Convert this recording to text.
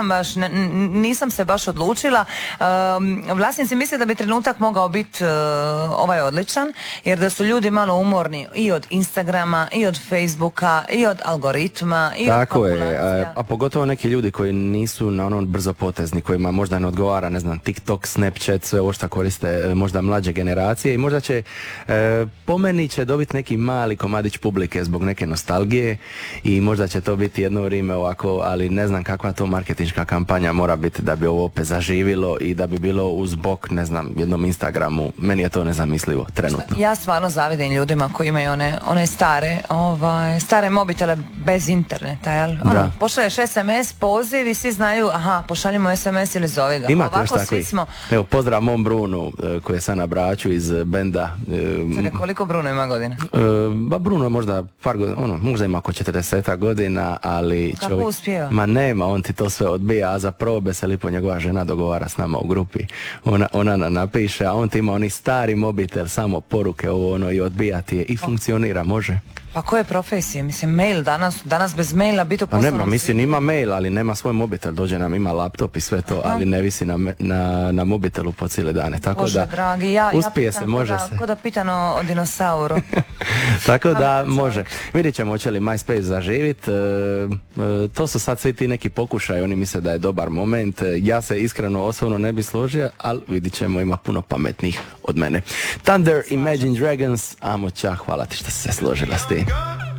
znam baš, nisam se baš odlučila. Vlasnici misle da bi trenutak mogao biti ovaj odličan, jer da su ljudi malo umorni i od Instagrama, i od Facebooka, i od algoritma, i tako od kalkulacija. je, a pogotovo neki ljudi koji nisu na onom brzopotezni, kojima možda ne odgovara, ne znam, TikTok, Snapchat, sve ovo što koriste možda mlađe generacije i možda će, po meni će dobiti neki mali komadić publike zbog neke nostalgije i možda će to biti jedno vrijeme ovako, ali ne znam kakva to marketinška kampanja mora biti da bi ovo opet zaživilo i da bi bilo uz bok, ne znam, jednom Instagramu. Meni je to nezamislivo trenutno. Ja stvarno zavidim ljudima koji imaju one stare mobitele bez interneta, jel? Pošalješ SMS, poziv i svi znaju, aha, pošaljimo SMS ili zove ga. Imate ovako još takvi? Smo... Evo, pozdrav mom Brunu koji je sad na Braču iz benda. Koliko Bruno ima godina? Bruno možda možda ima oko 40 godina, ali kako uspijeva? Ma nema, on ti to sve odbija, a za probe se lipo njegova žena dogovara s nama u grupi. Ona napiše, a on ti ima oni stari mobitel, samo poruke i odbija ti je i funkcionira, može. Pa koje profesije? Mislim, mail danas bez maila biti u poslovnom nema, mislim, ima mail, ali nema svoj mobitel, dođe nam, ima laptop i sve to, ali ne visi na mobitelu po cijele dane, tako Bože, da dragi, uspije se, može se. Ko da pitan o dinosauru. Tako da može. Vidit ćemo hoće li MySpace zaživit. To su sad svi ti neki pokušaj, oni misle da je dobar moment. Ja se iskreno osobno ne bi složio, ali vidit ćemo, ima puno pametnih od mene. Thunder, Imagine Dragons, amo ča, hvala ti što si se složila s tim.